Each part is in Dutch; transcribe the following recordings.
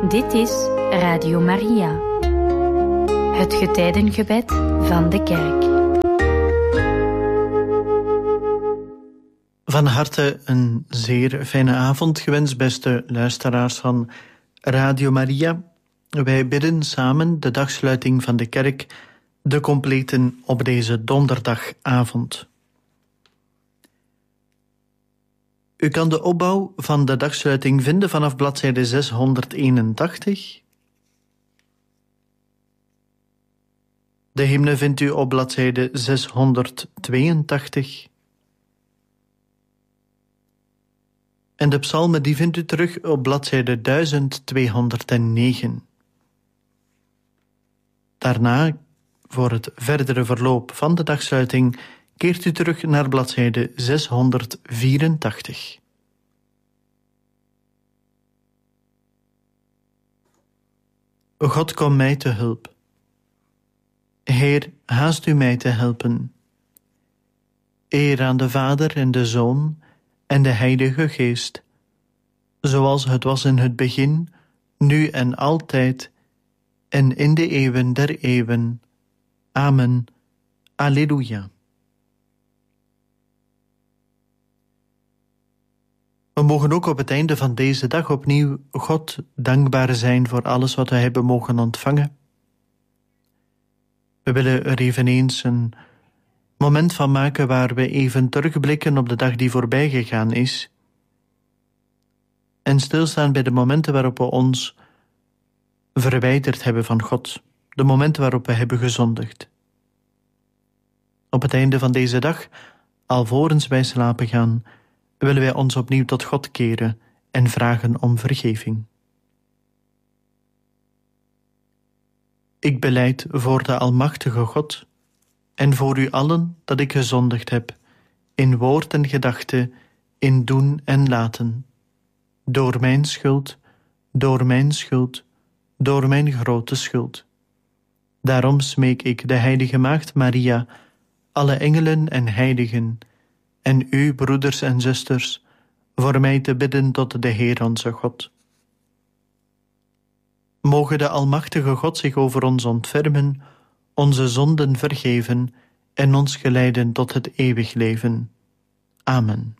Dit is Radio Maria, het getijdengebed van de kerk. Van harte een zeer fijne avond gewenst, beste luisteraars van Radio Maria. Wij bidden samen de dagsluiting van de kerk, de completen op deze donderdagavond. U kan de opbouw van de dagsluiting vinden vanaf bladzijde 681. De hymne vindt u op bladzijde 682. En de psalmen die vindt u terug op bladzijde 1209. Daarna, voor het verdere verloop van de dagsluiting, keert u terug naar bladzijde 684. God, kom mij te hulp. Heer, haast u mij te helpen. Eer aan de Vader en de Zoon en de Heilige Geest, zoals het was in het begin, nu en altijd, en in de eeuwen der eeuwen. Amen. Alleluia. We mogen ook op het einde van deze dag opnieuw God dankbaar zijn voor alles wat we hebben mogen ontvangen. We willen er eveneens een moment van maken waar we even terugblikken op de dag die voorbij gegaan is en stilstaan bij de momenten waarop we ons verwijderd hebben van God, de momenten waarop we hebben gezondigd. Op het einde van deze dag, alvorens wij slapen gaan, willen wij ons opnieuw tot God keren en vragen om vergeving. Ik belijd voor de Almachtige God en voor u allen dat ik gezondigd heb, in woord en gedachte, in doen en laten, door mijn schuld, door mijn schuld, door mijn grote schuld. Daarom smeek ik de heilige Maagd Maria, alle engelen en heiligen, en u, broeders en zusters, voor mij te bidden tot de Heer onze God. Moge de Almachtige God zich over ons ontfermen, onze zonden vergeven en ons geleiden tot het eeuwig leven. Amen.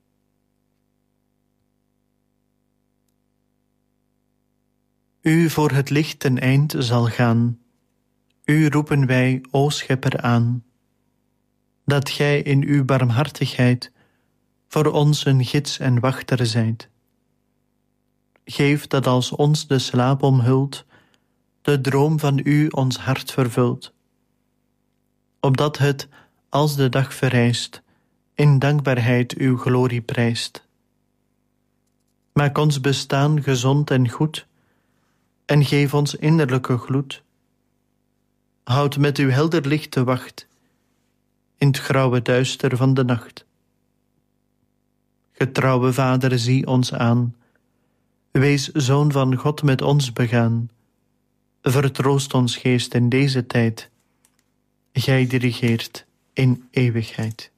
U voor het licht ten eind zal gaan. U roepen wij, o Schepper, aan, dat gij in uw barmhartigheid voor ons een gids en wachter zijt. Geef dat als ons de slaap omhult, de droom van u ons hart vervult, opdat het, als de dag verrijst, in dankbaarheid uw glorie prijst. Maak ons bestaan gezond en goed, en geef ons innerlijke gloed. Houd met uw helder licht de wacht, in het grauwe duister van de nacht. Getrouwe Vader, zie ons aan. Wees Zoon van God met ons begaan. Vertroost ons geest in deze tijd. Gij dirigeert in eeuwigheid.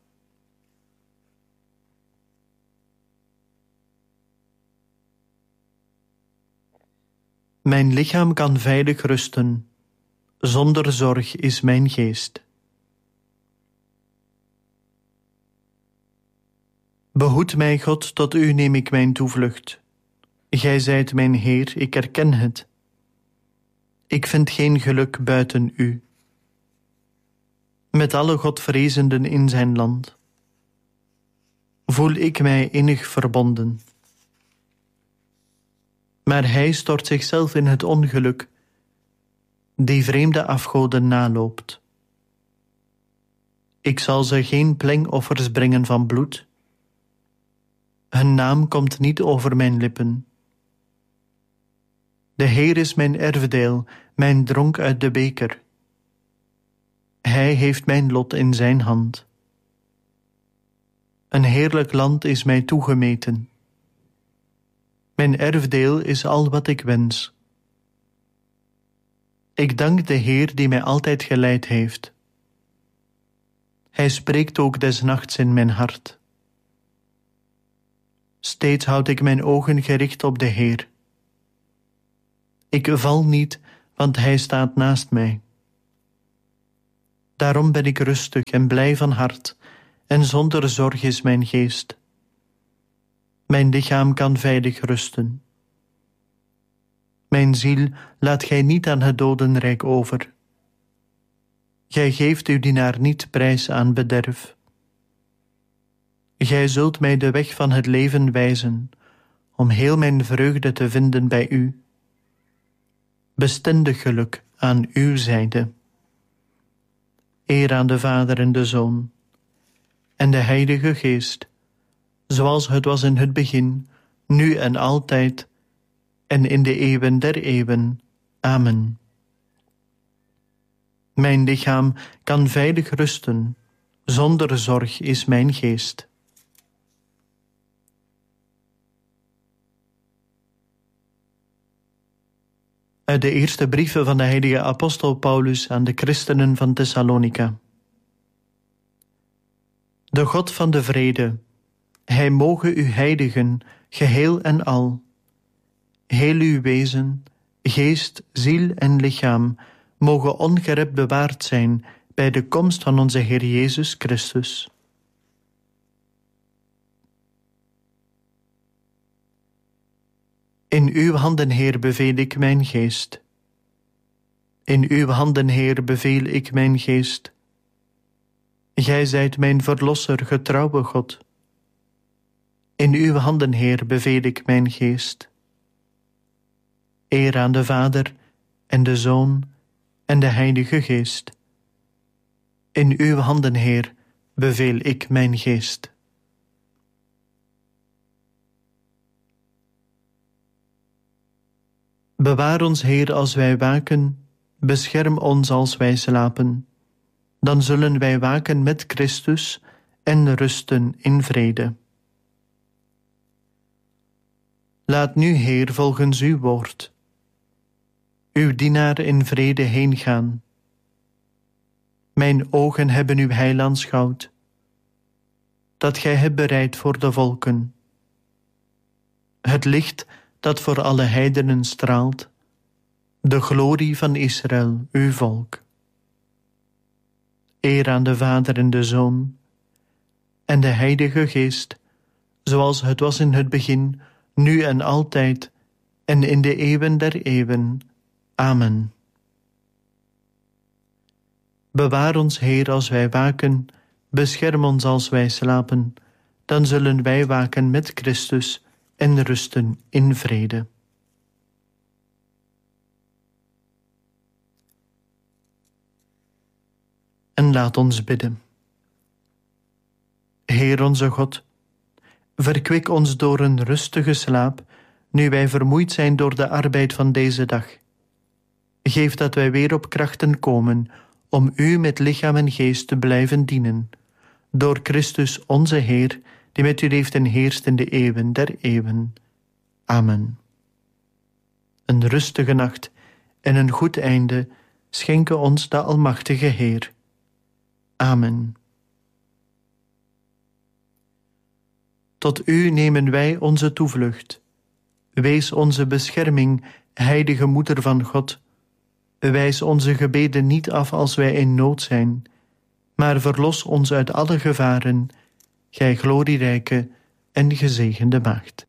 Mijn lichaam kan veilig rusten. Zonder zorg is mijn geest. Behoed mij, God, tot u neem ik mijn toevlucht. Gij zijt mijn Heer, ik erken het. Ik vind geen geluk buiten u. Met alle Godvrezenden in zijn land voel ik mij innig verbonden. Maar hij stort zichzelf in het ongeluk, die vreemde afgoden naloopt. Ik zal ze geen plengoffers brengen van bloed. Hun naam komt niet over mijn lippen. De Heer is mijn erfdeel, mijn dronk uit de beker. Hij heeft mijn lot in zijn hand. Een heerlijk land is mij toegemeten. Mijn erfdeel is al wat ik wens. Ik dank de Heer die mij altijd geleid heeft. Hij spreekt ook des nachts in mijn hart. Steeds houd ik mijn ogen gericht op de Heer. Ik val niet, want Hij staat naast mij. Daarom ben ik rustig en blij van hart, en zonder zorg is mijn geest. Mijn lichaam kan veilig rusten. Mijn ziel laat gij niet aan het dodenrijk over. Gij geeft uw dienaar niet prijs aan bederf. Gij zult mij de weg van het leven wijzen, om heel mijn vreugde te vinden bij u. Bestendig geluk aan uw zijde. Eer aan de Vader en de Zoon en de Heilige Geest, zoals het was in het begin, nu en altijd, en in de eeuwen der eeuwen. Amen. Mijn lichaam kan veilig rusten, zonder zorg is mijn geest. Uit de eerste brieven van de heilige apostel Paulus aan de christenen van Thessalonica. De God van de vrede, Hij moge u heiligen, geheel en al. Heel uw wezen, geest, ziel en lichaam, mogen ongerept bewaard zijn bij de komst van onze Heer Jezus Christus. In uw handen, Heer, beveel ik mijn geest. In uw handen, Heer, beveel ik mijn geest. Gij zijt mijn verlosser, getrouwe God. In uw handen, Heer, beveel ik mijn geest. Eer aan de Vader en de Zoon en de Heilige Geest. In uw handen, Heer, beveel ik mijn geest. Bewaar ons, Heer, als wij waken, bescherm ons als wij slapen. Dan zullen wij waken met Christus en rusten in vrede. Laat nu, Heer, volgens uw woord, uw dienaar in vrede heen gaan. Mijn ogen hebben uw heil aanschouwd, dat gij hebt bereid voor de volken. Het licht dat voor alle heidenen straalt, de glorie van Israël, uw volk. Eer aan de Vader en de Zoon en de Heilige Geest, zoals het was in het begin, nu en altijd, en in de eeuwen der eeuwen. Amen. Bewaar ons, Heer, als wij waken, bescherm ons als wij slapen, dan zullen wij waken met Christus en rusten in vrede. En laat ons bidden. Heer onze God, verkwik ons door een rustige slaap, nu wij vermoeid zijn door de arbeid van deze dag. Geef dat wij weer op krachten komen om u met lichaam en geest te blijven dienen, door Christus onze Heer, die met u leeft en heerst in de eeuwen der eeuwen. Amen. Een rustige nacht en een goed einde schenke ons de Almachtige Heer. Amen. Tot u nemen wij onze toevlucht. Wees onze bescherming, heilige Moeder van God. Wijs onze gebeden niet af als wij in nood zijn, maar verlos ons uit alle gevaren, gij glorierijke en gezegende Maagd.